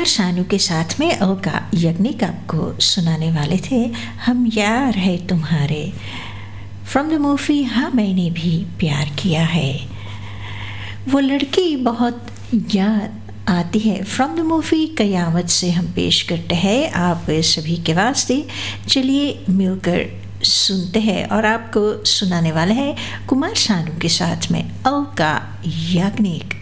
कुमार शानू के साथ में अलका याग्निक आपको सुनाने वाले थे हम यार है तुम्हारे, फ्रॉम द मूवी हाँ मैंने भी प्यार किया है। वो लड़की बहुत याद आती है, फ्रॉम द मूवी कयामत से हम पेश करते हैं आप सभी के वास्ते। चलिए मिलकर सुनते हैं और आपको सुनाने वाले हैं कुमार शानू के साथ में अलका याग्निक।